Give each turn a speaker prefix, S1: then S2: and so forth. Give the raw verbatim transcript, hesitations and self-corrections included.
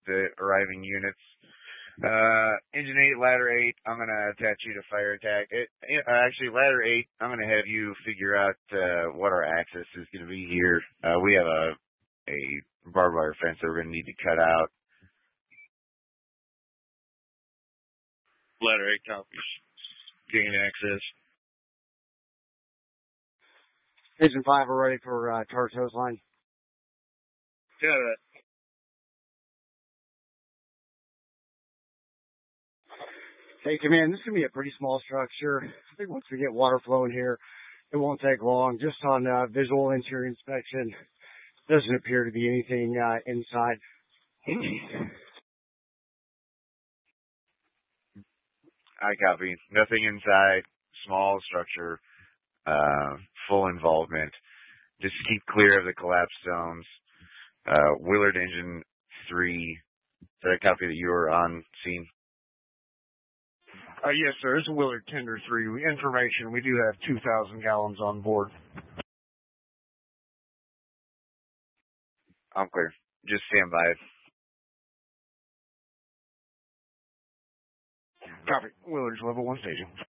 S1: the arriving units. Uh, Engine eight, Ladder eight, I'm going to attach you to fire attack. It, uh, actually, Ladder eight, I'm going to have you figure out uh, what our access is going to be here. Uh, we have a, a barbed wire fence that we're going to need to cut out.
S2: Ladder eight copies. Gain access.
S3: Engine five, we're ready for uh, charge hose line.
S2: Got it.
S3: Hey, Command, this is going to be a pretty small structure. I think once we get water flowing here, it won't take long. Just on uh, visual interior inspection, doesn't appear to be anything uh, inside.
S1: I copy. Nothing inside. Small structure. Uh, full involvement. Just keep clear of the collapse zones. Uh, Willard Engine three. Did I copy that you were on scene?
S4: Uh, yes, sir. It's Willard Tender three. Information, we do have two thousand gallons on board.
S1: I'm clear. Just stand by.
S4: Copy. Willard's level one station.